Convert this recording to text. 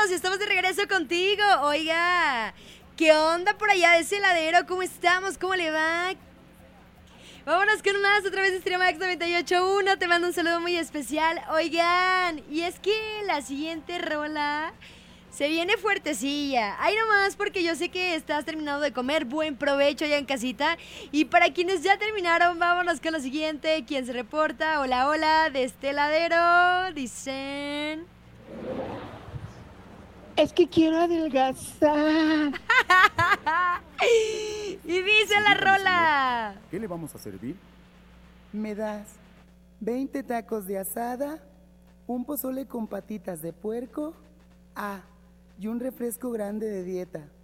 todos, estamos de regreso contigo. Oiga, ¿qué onda por allá de ese heladero? ¿Cómo estamos? ¿Cómo le va? Vámonos con más, otra vez Stream Max 98.1. Te mando un saludo muy especial. Oigan, y es que la siguiente rola se viene fuertecilla. Ahí nomás porque yo sé que estás terminando de comer. Buen provecho ya en casita. Y para quienes ya terminaron, vámonos con lo siguiente. ¿Quién se reporta? Hola, hola, de este heladero. Dicen... Es que quiero adelgazar. Y dice la rola. Señor, ¿qué le vamos a servir? ¿Me das 20 tacos de asada, un pozole con patitas de puerco? Ah, y un refresco grande de dieta.